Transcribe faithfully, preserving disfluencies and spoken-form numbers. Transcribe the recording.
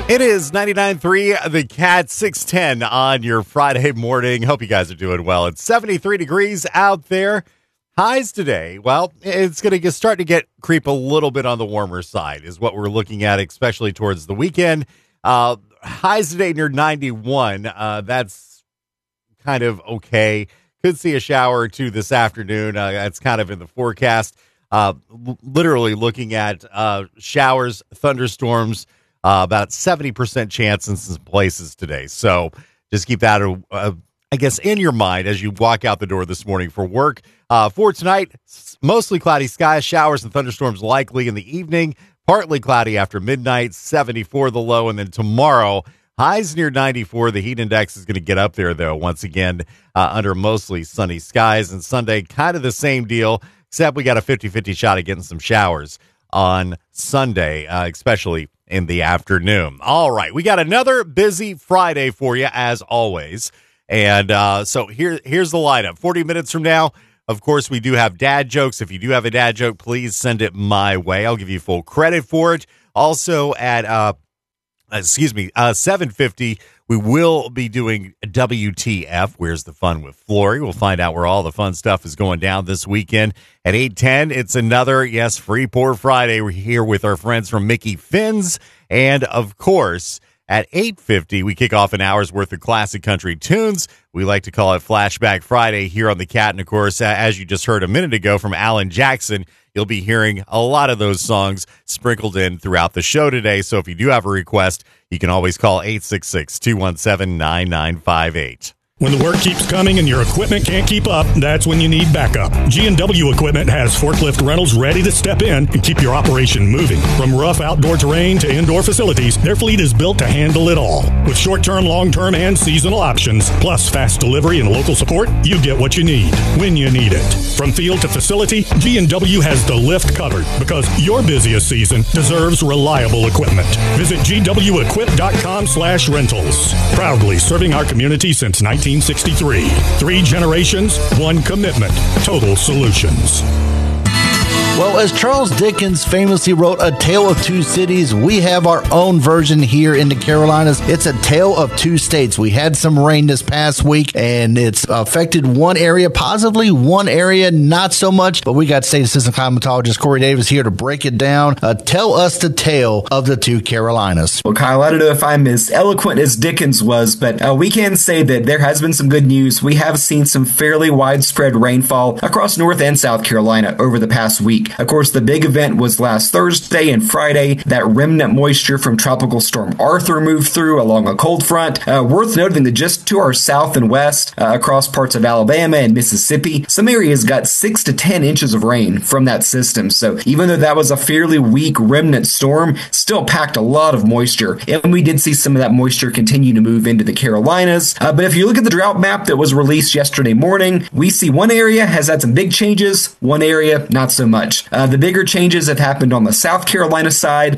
It is ninety-nine point three, The Cat, six ten on your Friday morning. Hope you guys are doing well. It's seventy-three degrees out there. Highs today, well, it's going to start to get creep a little bit on the warmer side is what we're looking at, especially towards the weekend. Uh, highs today near ninety-one. Uh, that's kind of okay. Could see a shower or two this afternoon. Uh, that's kind of in the forecast. Uh, l- literally looking at uh, showers, thunderstorms, Uh, about seventy percent chance in some places today. So just keep that, uh, I guess, in your mind as you walk out the door this morning for work. Uh, for tonight, mostly cloudy skies, showers and thunderstorms likely in the evening, partly cloudy after midnight, seventy-four the low. And then tomorrow, highs near ninety-four. The heat index is going to get up there, though, once again, uh, under mostly sunny skies. And Sunday, kind of the same deal, except we got a fifty-fifty shot of getting some showers on Sunday, uh, especially in the afternoon. All right, we got another busy Friday for you, as always. And uh, so here, here's the lineup. forty minutes from now, of course, we do have dad jokes. If you do have a dad joke, please send it my way. I'll give you full credit for it. Also at, uh, excuse me, uh, seven fifty, we will be doing W T F, Where's the Fun with Flory. We'll find out where all the fun stuff is going down this weekend. At eight ten, it's another, yes, Free Pour Friday. We're here with our friends from Mickey Finn's. And, of course, at eight fifty, we kick off an hour's worth of classic country tunes. We like to call it Flashback Friday here on The Cat. And, of course, as you just heard a minute ago from Alan Jackson, you'll be hearing a lot of those songs sprinkled in throughout the show today. So if you do have a request, you can always call eight six six, two one seven, nine nine five eight. When the work keeps coming and your equipment can't keep up, that's when you need backup. G and W Equipment has forklift rentals ready to step in and keep your operation moving. From rough outdoor terrain to indoor facilities, their fleet is built to handle it all. With short-term, long-term, and seasonal options, plus fast delivery and local support, you get what you need when you need it. From field to facility, G and W has the lift covered because your busiest season deserves reliable equipment. Visit G W equip dot com slash rentals. Proudly serving our community since nineteen sixty-three. Three generations, one commitment. Total Solutions. Well, as Charles Dickens famously wrote A Tale of Two Cities, we have our own version here in the Carolinas. It's A Tale of Two States. We had some rain this past week, and it's affected one area positively, one area not so much. But we got State Assistant Climatologist Corey Davis here to break it down. Uh, tell us the tale of the two Carolinas. Well, Kyle, I don't know if I'm as eloquent as Dickens was, but uh, we can say that there has been some good news. We have seen some fairly widespread rainfall across North and South Carolina over the past week. Of course, the big event was last Thursday and Friday. That remnant moisture from Tropical Storm Arthur moved through along a cold front. Uh, worth noting that just to our south and west, uh, across parts of Alabama and Mississippi, some areas got six to ten inches of rain from that system. So even though that was a fairly weak remnant storm, still packed a lot of moisture. And we did see some of that moisture continue to move into the Carolinas. Uh, but if you look at the drought map that was released yesterday morning, we see one area has had some big changes, one area not so much. Uh, the bigger changes have happened on the South Carolina side.